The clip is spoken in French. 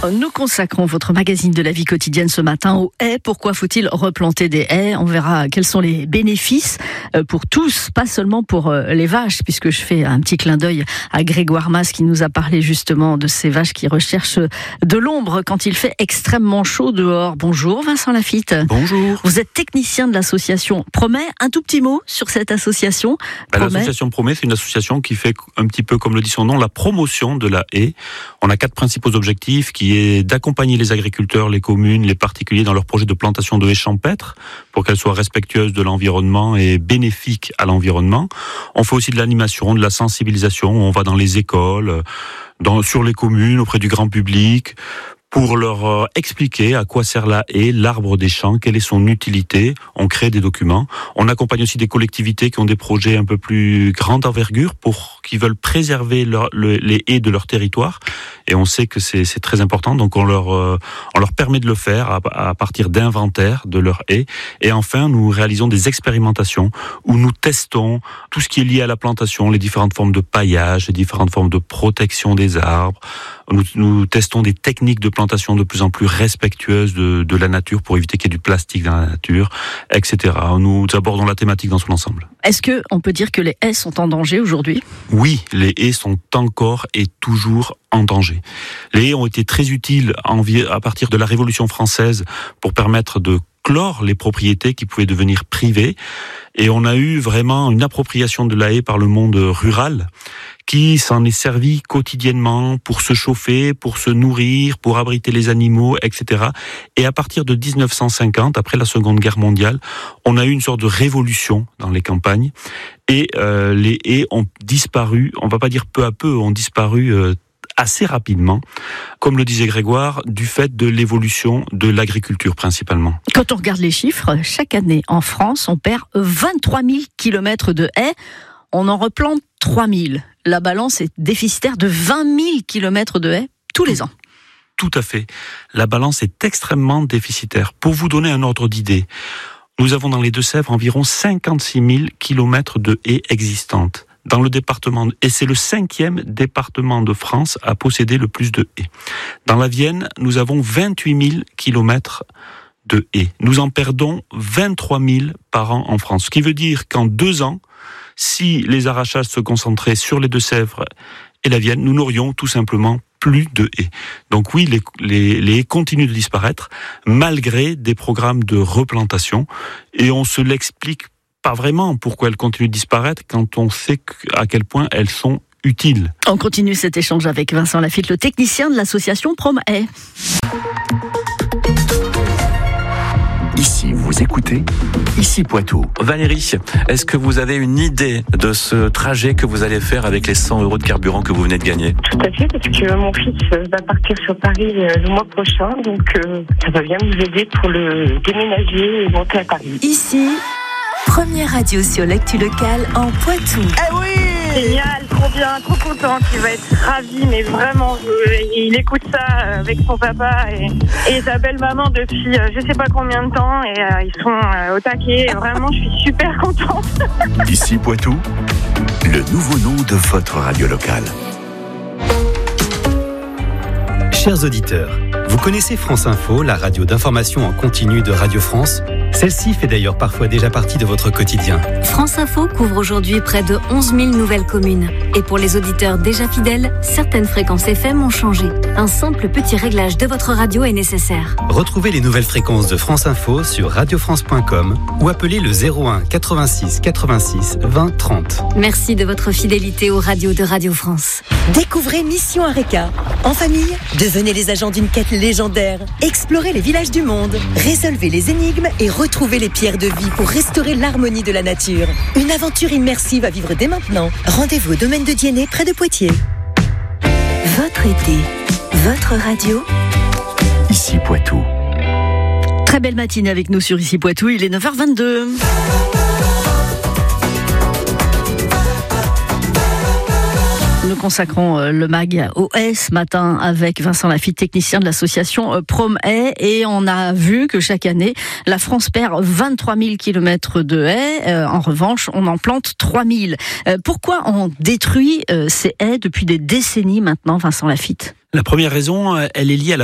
Nous consacrons votre magazine de la vie quotidienne ce matin aux haies. Pourquoi faut-il replanter des haies ? On verra quels sont les bénéfices pour tous, pas seulement pour les vaches, puisque je fais un petit clin d'œil à Grégoire Mas qui nous a parlé justement de ces vaches qui recherchent de l'ombre quand il fait extrêmement chaud dehors. Bonjour Vincent Lafitte. Bonjour. Vous êtes technicien de l'association Promet. Un tout petit mot sur cette association Promet. L'association Promet, c'est une association qui fait un petit peu, comme le dit son nom, la promotion de la haie. On a 4 principaux objectifs qui est d'accompagner les agriculteurs, les communes, les particuliers dans leur projet de plantation de haies champêtres pour qu'elles soient respectueuses de l'environnement et bénéfiques à l'environnement. On fait aussi de l'animation, de la sensibilisation. On va dans les écoles, sur les communes, auprès du grand public, pour leur expliquer à quoi sert la haie, l'arbre des champs, quelle est son utilité. On crée des documents. On accompagne aussi des collectivités qui ont des projets un peu plus grande envergure qui veulent préserver les haies de leur territoire. Et on sait que c'est très important. Donc on leur permet de le faire à partir d'inventaires de leurs haies. Et enfin, nous réalisons des expérimentations où nous testons tout ce qui est lié à la plantation, les différentes formes de paillage, les différentes formes de protection des arbres. Nous testons des techniques de plantation de plus en plus respectueuses de la nature pour éviter qu'il y ait du plastique dans la nature, etc. Nous abordons la thématique dans son ensemble. Est-ce qu'on peut dire que les haies sont en danger aujourd'hui ? Oui, les haies sont encore et toujours en danger. Les haies ont été très utiles à partir de la Révolution française pour permettre de clore les propriétés qui pouvaient devenir privées. Et on a eu vraiment une appropriation de la haie par le monde rural qui s'en est servi quotidiennement pour se chauffer, pour se nourrir, pour abriter les animaux, etc. Et à partir de 1950, après la Seconde Guerre mondiale, on a eu une sorte de révolution dans les campagnes et les haies ont disparu, on va pas dire peu à peu, ont disparu assez rapidement, comme le disait Grégoire, du fait de l'évolution de l'agriculture principalement. Quand on regarde les chiffres, chaque année en France, on perd 23 000 kilomètres de haies, on en replante 3 000. La balance est déficitaire de 20 000 kilomètres de haies tous les ans. Tout à fait. La balance est extrêmement déficitaire. Pour vous donner un ordre d'idée, nous avons dans les Deux-Sèvres environ 56 000 kilomètres de haies existantes dans le département, et c'est le 5e département de France à posséder le plus de haies. Dans la Vienne, nous avons 28 000 kilomètres de haies. Nous en perdons 23 000 par an en France. Ce qui veut dire qu'en 2 ans, si les arrachages se concentraient sur les Deux-Sèvres et la Vienne, nous n'aurions tout simplement plus de haies. Donc oui, les haies continuent de disparaître malgré des programmes de replantation et on se l'explique pas vraiment pourquoi elles continuent de disparaître quand on sait à quel point elles sont utiles. On continue cet échange avec Vincent Lafitte, le technicien de l'association Promet. Ici, vous écoutez Ici Poitou. Valérie, est-ce que vous avez une idée de ce trajet que vous allez faire avec les 100 € de carburant que vous venez de gagner ? Tout à fait, parce que mon fils va partir sur Paris le mois prochain, donc ça va bien nous aider pour le déménager et monter à Paris. Ici, première radio sur l'actu locale en Poitou. Eh oui ! Génial, trop bien, trop content, il va être ravi, mais vraiment, il écoute ça avec son papa et sa belle-maman depuis je sais pas combien de temps, et ils sont au taquet, et vraiment, je suis super contente. Ici Poitou, le nouveau nom de votre radio locale. Chers auditeurs, vous connaissez France Info, la radio d'information en continu de Radio France ? Celle-ci fait d'ailleurs parfois déjà partie de votre quotidien. France Info couvre aujourd'hui près de 11 000 nouvelles communes. Et pour les auditeurs déjà fidèles, certaines fréquences FM ont changé. Un simple petit réglage de votre radio est nécessaire. Retrouvez les nouvelles fréquences de France Info sur radiofrance.com ou appelez le 01 86 86 20 30. Merci de votre fidélité aux radios de Radio France. Découvrez Mission Areka. En famille, devenez les agents d'une quête légendaire. Explorez les villages du monde. Résolvez les énigmes et retrouvez les pierres de vie pour restaurer l'harmonie de la nature. Une aventure immersive à vivre dès maintenant. Rendez-vous au domaine de Diennet, près de Poitiers. Votre été, votre radio. Ici Poitou. Très belle matinée avec nous sur Ici Poitou, il est 9h22. Nous consacrons le MAG aux haies ce matin avec Vincent Lafitte, technicien de l'association Promet. Et on a vu que chaque année, la France perd 23 000 kilomètres de haies. En revanche, on en plante 3 000. Pourquoi on détruit ces haies depuis des décennies maintenant, Vincent Lafitte ? La première raison, elle est liée à la